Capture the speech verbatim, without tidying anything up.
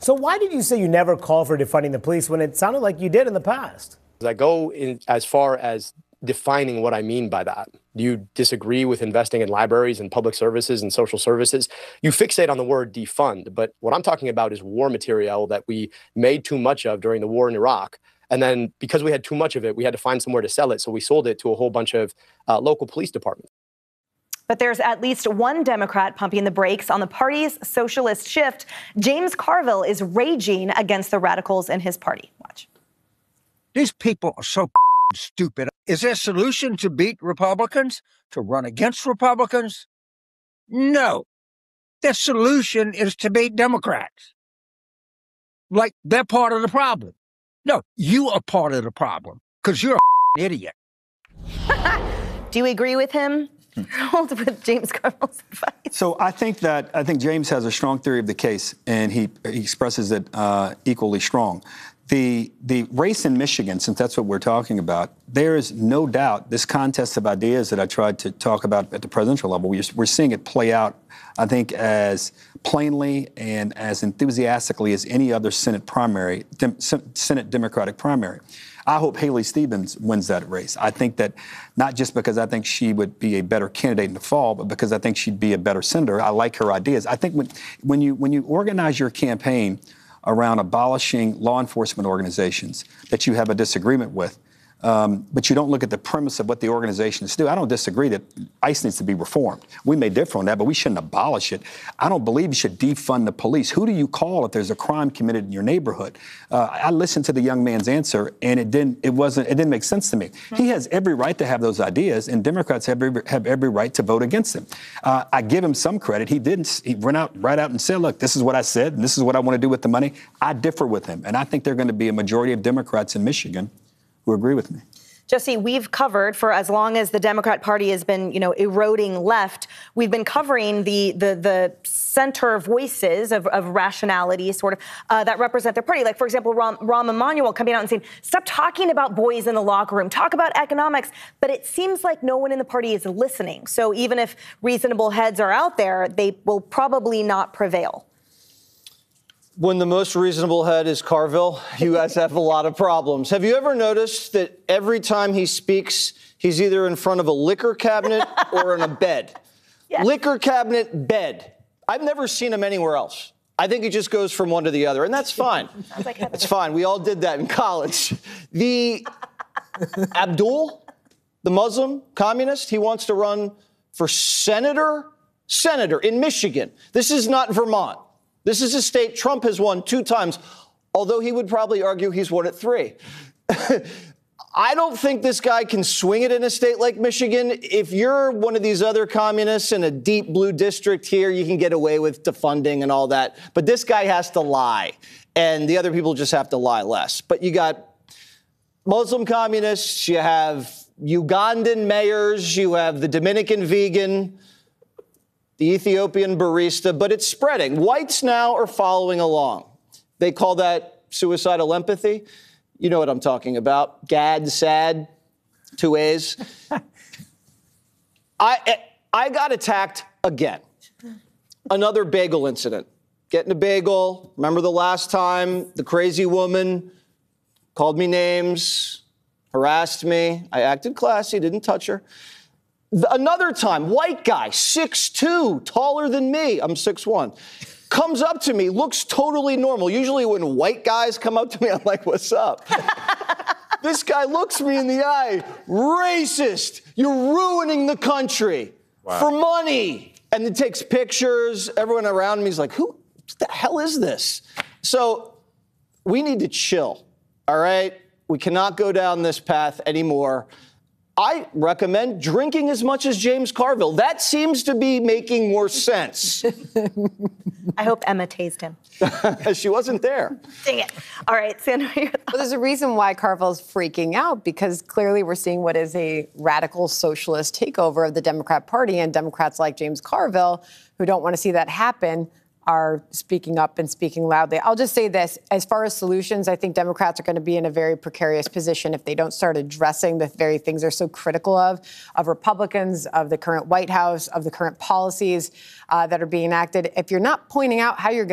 So why did you say you never call for defunding the police when it sounded like you did in the past? I go in as far as defining what I mean by that. Do you disagree with investing in libraries and public services and social services? You fixate on the word defund, but what I'm talking about is war material that we made too much of during the war in Iraq. And then because we had too much of it, we had to find somewhere to sell it. So we sold it to a whole bunch of uh, local police departments. But there's at least one Democrat pumping the brakes on the party's socialist shift. James Carville is raging against the radicals in his party. Watch. These people are so stupid. Is there a solution to beat Republicans, to run against Republicans? No. Their solution is to beat Democrats. Like they're part of the problem. No, you are part of the problem because you're an idiot. Do you agree with him? With James Carville's advice? So I think that I think James has a strong theory of the case, and he, he expresses it uh, equally strong. The the race in Michigan, since that's what we're talking about, there is no doubt this contest of ideas that I tried to talk about at the presidential level, we're, we're seeing it play out, I think, as plainly and as enthusiastically as any other Senate primary, dem, Senate Democratic primary. I hope Haley Stevens wins that race. I think that not just because I think she would be a better candidate in the fall, but because I think she'd be a better senator. I like her ideas. I think when, when you when you organize your campaign around abolishing law enforcement organizations that you have a disagreement with, um, but you don't look at the premise of what the organizations do. I don't disagree that ICE needs to be reformed. We may differ on that, but we shouldn't abolish it. I don't believe you should defund the police. Who do you call if there's a crime committed in your neighborhood? Uh, I listened to the young man's answer, and it didn't. It wasn't. It didn't make sense to me. Mm-hmm. He has every right to have those ideas, and Democrats have every, have every right to vote against him. Uh, I give him some credit. He didn't. He went out right out and said, "Look, this is what I said, and this is what I want to do with the money." I differ with him, and I think there are going to be a majority of Democrats in Michigan who agree with me. Jesse, we've covered for as long as the Democrat Party has been, you know, eroding left. We've been covering the the the center voices of, of rationality, sort of uh, that represent their party. Like, for example, Rahm, Rahm Emanuel coming out and saying, "Stop talking about boys in the locker room. Talk about economics." But it seems like no one in the party is listening. So even if reasonable heads are out there, they will probably not prevail. When the most reasonable head is Carville, you guys have a lot of problems. Have you ever noticed that every time he speaks, he's either in front of a liquor cabinet or in a bed? Yes. Liquor cabinet, bed. I've never seen him anywhere else. I think he just goes from one to the other, and that's fine. Like that's fine. We all did that in college. The Abdul, the Muslim communist, he wants to run for senator, senator in Michigan. This is not Vermont. This is a state Trump has won two times, although he would probably argue he's won it three. I don't think this guy can swing it in a state like Michigan. If you're one of these other communists in a deep blue district here, you can get away with defunding and all that. But this guy has to lie, and the other people just have to lie less. But you got Muslim communists, you have Ugandan mayors, you have the Dominican vegan, the Ethiopian barista, but it's spreading. Whites now are following along. They call that suicidal empathy. You know what I'm talking about. Gad, sad, two A's. I, I got attacked again. Another bagel incident. Getting a bagel. Remember the last time the crazy woman called me names, harassed me. I acted classy, didn't touch her. Another time, white guy, six two, taller than me. I'm six one. Comes up to me, looks totally normal. Usually when white guys come up to me, I'm like, what's up? This guy looks me in the eye. Racist. You're ruining the country. Wow. For money. And then takes pictures. Everyone around me is like, who what the hell is this? So we need to chill, all right? We cannot go down this path anymore. I recommend drinking as much as James Carville. That seems to be making more sense. I hope Emma tased him. She wasn't there. Dang it. All right, Sandra, your thoughts? Well, there's a reason why Carville's freaking out, because clearly we're seeing what is a radical socialist takeover of the Democrat Party, and Democrats like James Carville, who don't want to see that happen, are speaking up and speaking loudly. I'll just say this. As far as solutions, I think Democrats are going to be in a very precarious position if they don't start addressing the very things they're so critical of, of Republicans, of the current White House, of the current policies uh, that are being enacted. If you're not pointing out how you're